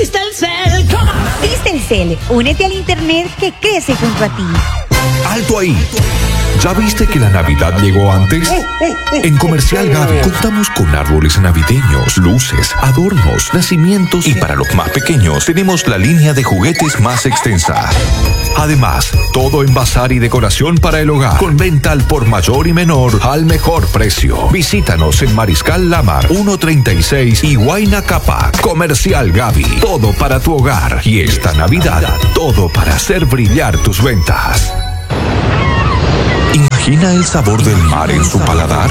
Distelcel, come on. Distelcel, únete al internet que crece junto a ti. ¡Alto ahí! ¿Ya viste que la Navidad llegó antes? En Comercial Gaby contamos con árboles navideños, luces, adornos, nacimientos y para los más pequeños tenemos la línea de juguetes más extensa. Además, todo en bazar y decoración para el hogar, con venta al por mayor y menor al mejor precio. Visítanos en Mariscal Lamar 136 y Huayna Capac. Comercial Gaby, todo para tu hogar. Y esta Navidad, todo para hacer brillar tus ventas. ¿Imagina el sabor del mar en su paladar?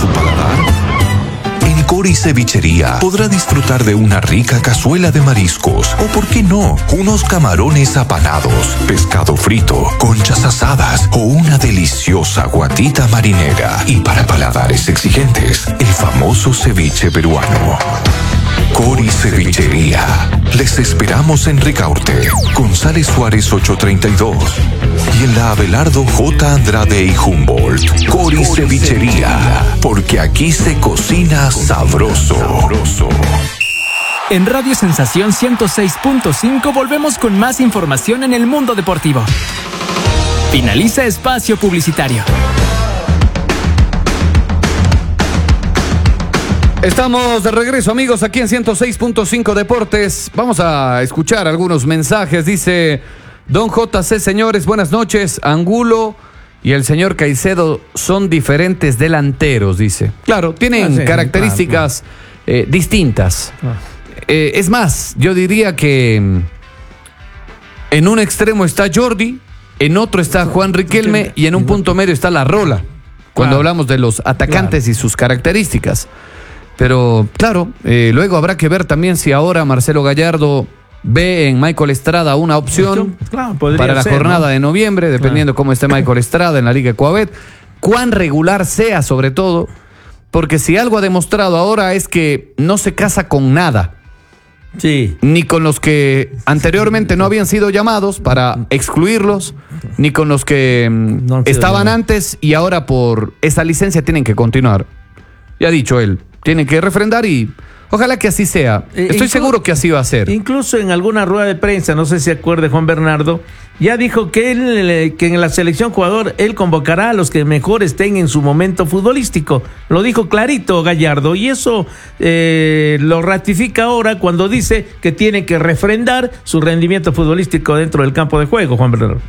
En Cori Cevichería podrá disfrutar de una rica cazuela de mariscos o, por qué no, unos camarones apanados, pescado frito, conchas asadas o una deliciosa guatita marinera. Y para paladares exigentes, el famoso ceviche peruano. Cori Cevichería. Les esperamos en Ricaurte, González Suárez 832 y en la Abelardo J. Andrade y Humboldt. Cori Cevichería, porque aquí se cocina sabroso. En Radio Sensación 106.5 volvemos con más información en el mundo deportivo. Finaliza espacio publicitario. Estamos de regreso, amigos, aquí en 106.5 Deportes. Vamos a escuchar algunos mensajes. Dice Don JC, señores, buenas noches. Angulo y el señor Caicedo son diferentes delanteros, dice. Claro, tienen características distintas. Es más, yo diría que en un extremo está Jordi, en otro está Juan Riquelme y en un punto medio está La Rola, cuando hablamos de los atacantes y sus características. Pero, claro, luego habrá que ver también si ahora Marcelo Gallardo ve en Michael Estrada una opción para la jornada de noviembre, dependiendo cómo esté Michael Estrada en la Liga Ecuabet, cuán regular sea sobre todo, porque si algo ha demostrado ahora es que no se casa con nada. Sí. Ni con los que anteriormente no habían sido llamados para excluirlos, ni con los que estaban antes y ahora por esa licencia tienen que continuar. Ya ha dicho él. Tienen que refrendar y ojalá que así sea. Estoy seguro que así va a ser. Incluso en alguna rueda de prensa, no sé si acuerde Juan Bernardo, ya dijo que que en la selección jugador él convocará a los que mejor estén en su momento futbolístico. Lo dijo clarito Gallardo y eso lo ratifica ahora cuando dice que tiene que refrendar su rendimiento futbolístico dentro del campo de juego, Juan Bernardo.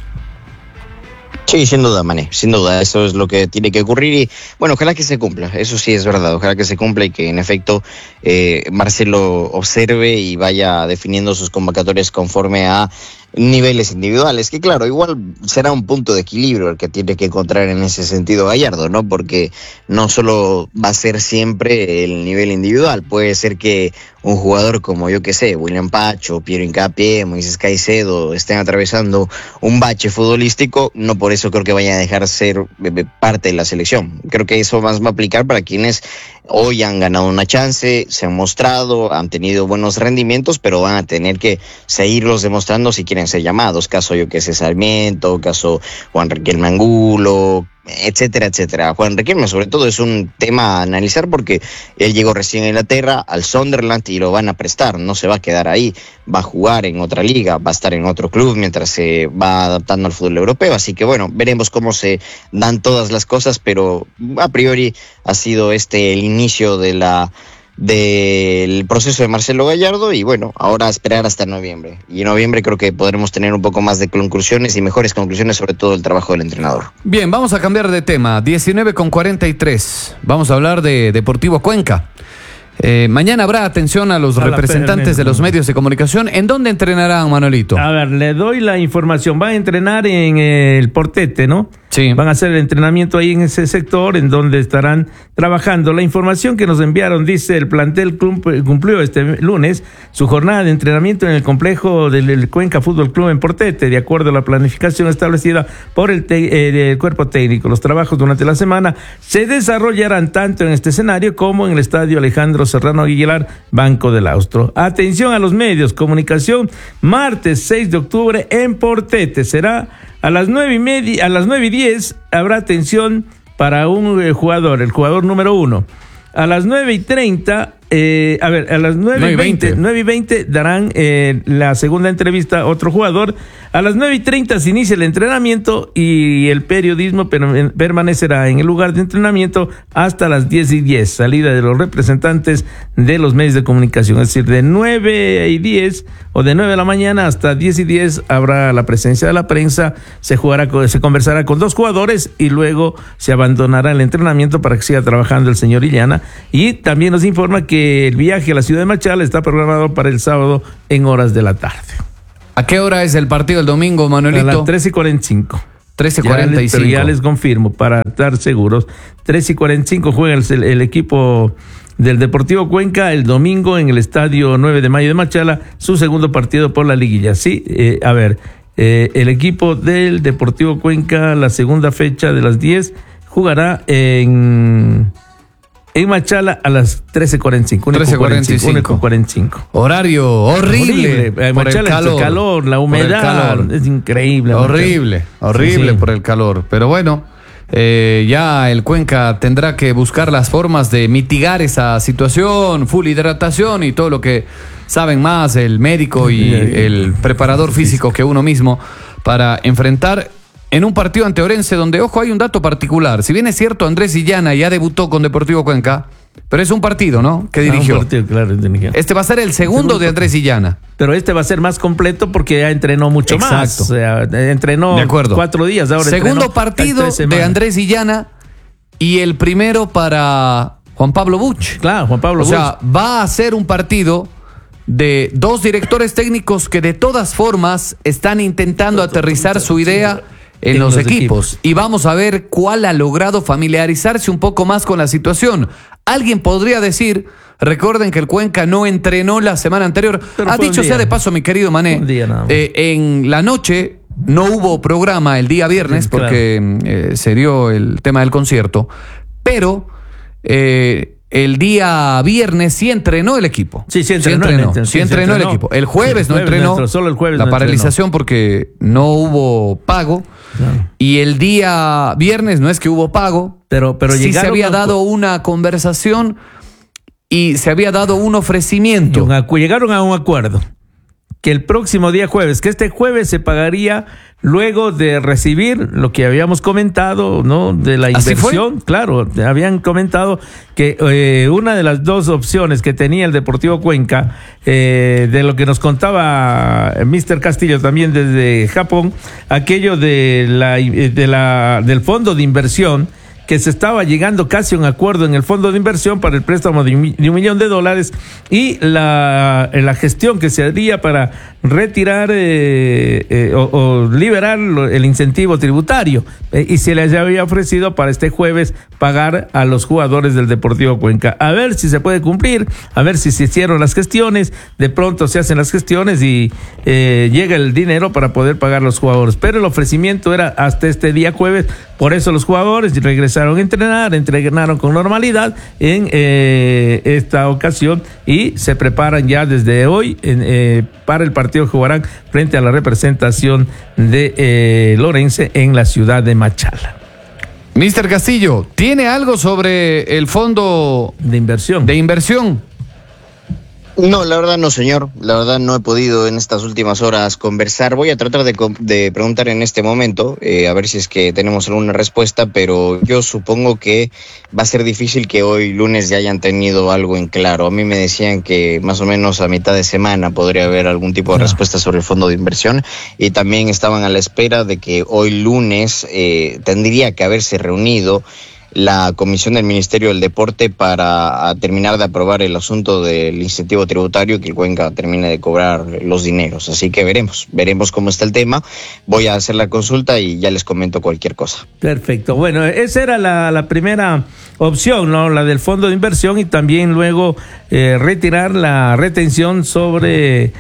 Sí, sin duda, Mané, sin duda, eso es lo que tiene que ocurrir y bueno, ojalá que se cumpla, eso sí es verdad, ojalá que se cumpla y que en efecto Marcelo observe y vaya definiendo sus convocatorias conforme a niveles individuales, que claro, igual será un punto de equilibrio el que tiene que encontrar en ese sentido Gallardo, ¿no? Porque no solo va a ser siempre el nivel individual, puede ser que un jugador como yo que sé, William Pacho, Piero Hincapié, Moisés Caicedo estén atravesando un bache futbolístico, no por eso creo que vayan a dejar ser parte de la selección. Creo que eso más va a aplicar para quienes hoy han ganado una chance, se han mostrado, han tenido buenos rendimientos, pero van a tener que seguirlos demostrando si quieren ser llamados. Caso yo que sé, Sarmiento, caso Juan Riquelme Angulo, etcétera, etcétera. Juan Riquelme sobre todo es un tema a analizar porque él llegó recién a Inglaterra al Sunderland y lo van a prestar, no se va a quedar ahí, va a jugar en otra liga, va a estar en otro club mientras se va adaptando al fútbol europeo, así que bueno, veremos cómo se dan todas las cosas, pero a priori ha sido el inicio del proceso de Marcelo Gallardo y bueno, ahora a esperar hasta noviembre. Y en noviembre creo que podremos tener un poco más de conclusiones y mejores conclusiones sobre todo el trabajo del entrenador. Bien, vamos a cambiar de tema. 19:43. Vamos a hablar de Deportivo Cuenca. Mañana habrá atención a los representantes de los medios de comunicación. ¿En dónde entrenarán, Manuelito? A ver, le doy la información. Van a entrenar en el Portete, ¿no? Sí. Van a hacer el entrenamiento ahí en ese sector en donde estarán trabajando. La información que nos enviaron dice: el plantel cumplió este lunes su jornada de entrenamiento en el complejo del Cuenca Fútbol Club en Portete, de acuerdo a la planificación establecida por el cuerpo técnico. Los trabajos durante la semana se desarrollarán tanto en este escenario como en el estadio Alejandro Serrano Aguilar, Banco del Austro. Atención a los medios, comunicación, martes 6 de octubre en Portete. Será a las 9:30, a las 9:10 habrá atención para un jugador, el jugador número 1. A las 9:30 a las 9:20 darán la segunda entrevista a otro jugador. A las 9:30 se inicia el entrenamiento y el periodismo permanecerá en el lugar de entrenamiento hasta las 10:10, salida de los representantes de los medios de comunicación. Es decir, de 9:10 o de 9 de la mañana hasta 10:10 habrá la presencia de la prensa, se conversará con 2 jugadores y luego se abandonará el entrenamiento para que siga trabajando el señor Illana. Y también nos informa que el viaje a la ciudad de Machala está programado para el sábado en horas de la tarde. ¿A qué hora es el partido el domingo, Manuelito? A las 13:45. 13:45. Pero ya les confirmo, para estar seguros. 13:45 juega el equipo del Deportivo Cuenca el domingo en el estadio 9 de Mayo de Machala, su segundo partido por la liguilla. Sí, el equipo del Deportivo Cuenca, la segunda fecha de las 10, jugará en Machala a las 13:45. 13:45. Horario horrible. Por Machala, el calor, la humedad, es increíble. Horrible sí. Por el calor. Pero bueno, ya el Cuenca tendrá que buscar las formas de mitigar esa situación, full hidratación y todo lo que saben más el médico y el preparador físico que uno mismo para enfrentar en un partido ante Orense donde, ojo, hay un dato particular. Si bien es cierto, Andrés Illana ya debutó con Deportivo Cuenca, pero es un partido, ¿no?, que dirigió. Un partido, claro, este va a ser el segundo de Andrés Illana. Pero este va a ser más completo porque ya entrenó mucho más. O sea, entrenó 4 días. Ahora segundo partido de Andrés Illana y el primero para Juan Pablo Buch. Claro, Juan Pablo Buch. O sea, va a ser un partido de 2 directores técnicos que de todas formas están intentando aterrizar su idea en los equipos. Y vamos a ver cuál ha logrado familiarizarse un poco más con la situación. Alguien podría decir, recuerden que el Cuenca no entrenó la semana anterior. Dicho sea de paso, mi querido Mané, en la noche no hubo programa el día viernes porque se dio el tema del concierto, pero el día viernes sí entrenó el equipo. Sí entrenó el equipo. El jueves no entrenó. Solo el jueves. La paralización porque no hubo pago. Claro. Y el día viernes no es que hubo pago, pero sí se había dado una conversación y se había dado un ofrecimiento. Llegaron a un acuerdo que el próximo día jueves, que este jueves se pagaría luego de recibir lo que habíamos comentado, ¿no?, de la inversión. Claro, habían comentado que una de las 2 opciones que tenía el Deportivo Cuenca, de lo que nos contaba Mr. Castillo también desde Japón, aquello del fondo de inversión, que se estaba llegando casi a un acuerdo en el fondo de inversión para el préstamo de $1 millón y la gestión que se haría para retirar o liberar el incentivo tributario, y se les había ofrecido para este jueves pagar a los jugadores del Deportivo Cuenca. A ver si se puede cumplir, a ver si se hicieron las gestiones. De pronto se hacen las gestiones y llega el dinero para poder pagar a los jugadores, pero el ofrecimiento era hasta este día jueves. Por eso los jugadores regresaron a entrenaron con normalidad en esta ocasión y se preparan ya desde hoy para el partido que jugarán frente a la representación de Lorense en la ciudad de Machala. Mr. Castillo, ¿tiene algo sobre el fondo de inversión? No, la verdad no, señor. La verdad no he podido en estas últimas horas conversar. Voy a tratar de preguntar en este momento, a ver si es que tenemos alguna respuesta, pero yo supongo que va a ser difícil que hoy lunes ya hayan tenido algo en claro. A mí me decían que más o menos a mitad de semana podría haber algún tipo de respuesta sobre el fondo de inversión, y también estaban a la espera de que hoy lunes tendría que haberse reunido la comisión del Ministerio del Deporte para terminar de aprobar el asunto del incentivo tributario, que el Cuenca termine de cobrar los dineros. Así que veremos cómo está el tema. Voy a hacer la consulta y ya les comento cualquier cosa. Perfecto. Bueno, esa era la primera opción, ¿no?, la del fondo de inversión, y también luego retirar la retención sobre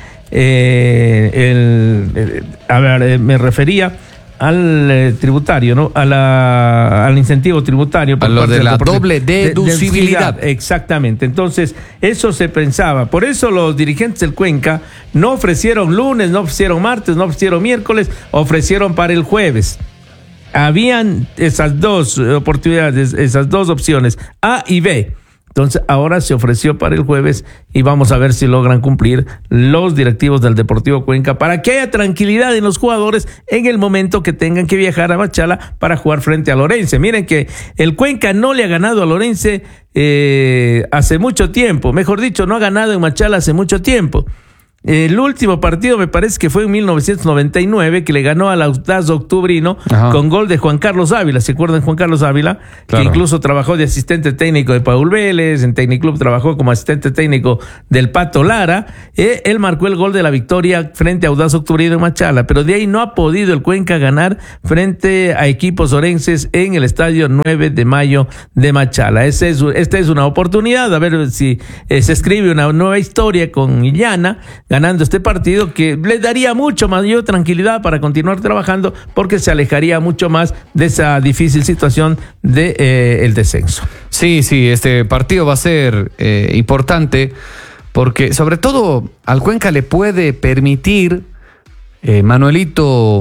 me refería al tributario, ¿no?, al incentivo tributario. A lo de la doble deducibilidad. Exactamente. Entonces, eso se pensaba. Por eso los dirigentes del Cuenca no ofrecieron lunes, no ofrecieron martes, no ofrecieron miércoles, ofrecieron para el jueves. Habían esas 2 oportunidades, esas 2 opciones, A y B. Entonces ahora se ofreció para el jueves y vamos a ver si logran cumplir los directivos del Deportivo Cuenca para que haya tranquilidad en los jugadores en el momento que tengan que viajar a Machala para jugar frente a Lorense. Miren que el Cuenca no le ha ganado a Lorense hace mucho tiempo, mejor dicho, no ha ganado en Machala hace mucho tiempo. El último partido me parece que fue en 1999 que le ganó al Audaz Octubrino. Ajá. Con gol de Juan Carlos Ávila. ¿Se acuerdan de Juan Carlos Ávila? Claro. Que incluso trabajó de asistente técnico de Paul Vélez, en Tecniclub trabajó como asistente técnico del Pato Lara. Él marcó el gol de la victoria frente a Audaz Octubrino en Machala, pero de ahí no ha podido el Cuenca ganar frente a equipos orenses en el estadio 9 de mayo de Machala. Esta es una oportunidad, a ver si se escribe una nueva historia con Illana ganando este partido que le daría mucho mayor tranquilidad para continuar trabajando, porque se alejaría mucho más de esa difícil situación de el descenso. Sí, este partido va a ser importante porque sobre todo al Cuenca le puede permitir, Manuelito,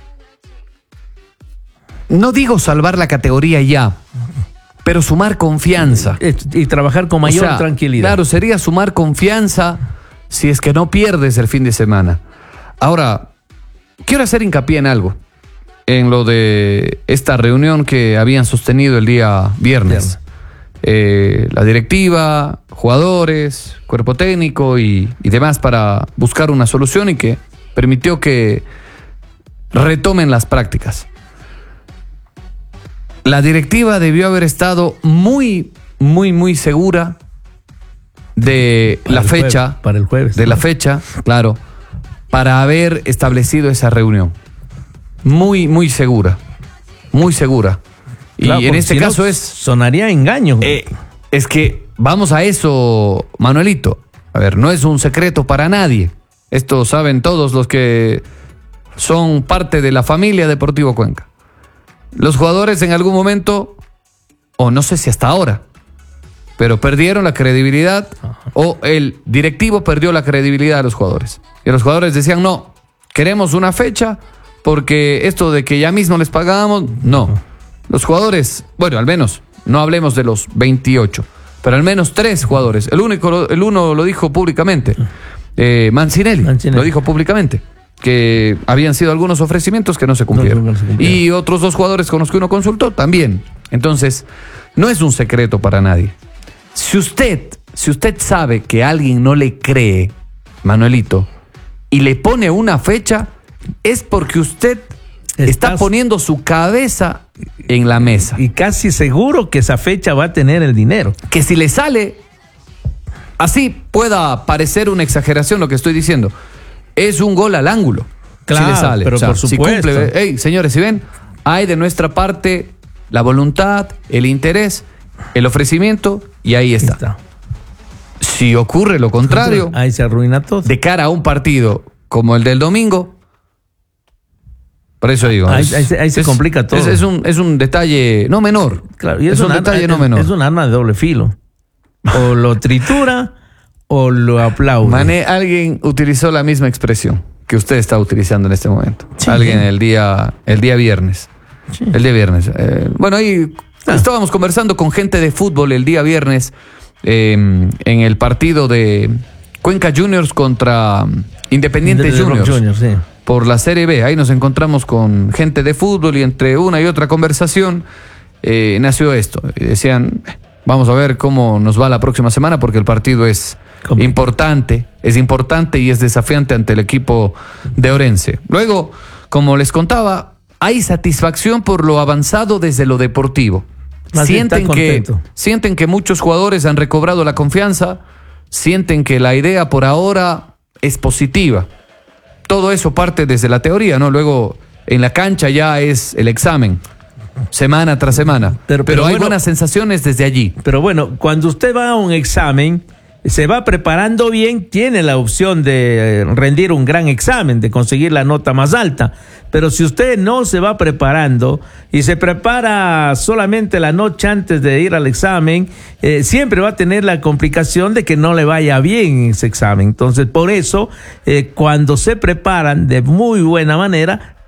no digo salvar la categoría ya, pero sumar confianza. Y trabajar con mayor tranquilidad. Claro, sería sumar confianza si es que no pierdes el fin de semana. Ahora, quiero hacer hincapié en algo, en lo de esta reunión que habían sostenido el día viernes. La directiva, jugadores, cuerpo técnico y demás para buscar una solución y que permitió que retomen las prácticas. La directiva debió haber estado muy segura de la fecha, para el jueves, de la fecha, claro, para haber establecido esa reunión. Muy segura. Claro, y en este caso sonaría engaño. Es que vamos a eso, Manuelito. A ver, no es un secreto para nadie. Esto saben todos los que son parte de la familia Deportivo Cuenca. Los jugadores en algún momento, o no sé si hasta ahora, pero perdieron la credibilidad, o el directivo perdió la credibilidad de los jugadores. Y los jugadores decían, no, queremos una fecha, porque esto de que ya mismo les pagamos, no. Los jugadores, bueno, al menos, no hablemos de los 28, pero al menos 3 jugadores. El uno lo dijo públicamente, Mancinelli lo dijo públicamente, que habían sido algunos ofrecimientos que no se cumplieron. Y otros 2 jugadores con los que uno consultó también. Entonces, no es un secreto para nadie. Si usted sabe que alguien no le cree, Manuelito, y le pone una fecha, es porque usted está poniendo su cabeza en la mesa. Y casi seguro que esa fecha va a tener el dinero. Que si le sale, así pueda parecer una exageración lo que estoy diciendo, es un gol al ángulo. Claro, si le sale. pero por supuesto. Si cumple, señores, si ven, hay de nuestra parte la voluntad, el interés, el ofrecimiento, y ahí está. Si ocurre lo contrario, ahí se arruina todo. De cara a un partido como el del domingo, por eso digo, ahí se complica todo. Es un detalle no menor. Claro, y es un detalle no menor. Es un arma de doble filo. O lo tritura o lo aplaude. Mané, alguien utilizó la misma expresión que usted está utilizando en este momento. Sí. Alguien el día viernes. Sí. El día viernes. Bueno, ahí estábamos conversando con gente de fútbol el día viernes en el partido de Cuenca Juniors contra Independiente Juniors. Sí. Por la Serie B. Ahí nos encontramos con gente de fútbol y entre una y otra conversación nació esto. Y decían, vamos a ver cómo nos va la próxima semana porque el partido es importante y es desafiante ante el equipo de Orense. Luego, como les contaba, hay satisfacción por lo avanzado desde lo deportivo. Sienten que muchos jugadores han recobrado la confianza, sienten que la idea por ahora es positiva. Todo eso parte desde la teoría, ¿no? Luego en la cancha ya es el examen, semana tras semana. Pero hay buenas sensaciones desde allí. Pero bueno, cuando usted va a un examen, se va preparando bien, tiene la opción de rendir un gran examen, de conseguir la nota más alta. Pero si usted no se va preparando y se prepara solamente la noche antes de ir al examen, siempre va a tener la complicación de que no le vaya bien ese examen. Entonces, por eso, cuando se preparan de muy buena manera,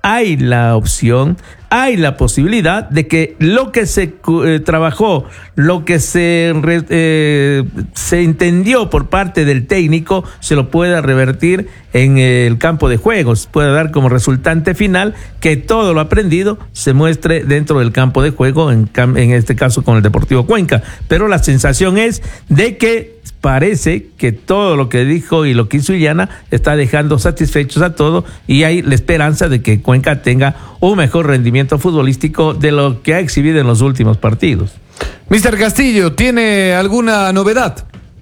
hay la opción, hay la posibilidad de que lo que se trabajó, lo que se entendió por parte del técnico, se lo pueda revertir en el campo de juegos, pueda dar como resultante final que todo lo aprendido se muestre dentro del campo de juego, en este caso con el Deportivo Cuenca. Pero la sensación es de que parece que todo lo que dijo y lo que hizo Illana está dejando satisfechos a todos, y hay la esperanza de que Cuenca tenga un mejor rendimiento futbolístico de lo que ha exhibido en los últimos partidos. Mr. Castillo, ¿tiene alguna novedad?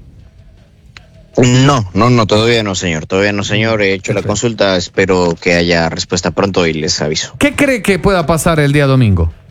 No, todavía no, señor. He hecho la consulta, espero que haya respuesta pronto y les aviso. ¿Qué cree que pueda pasar el día domingo?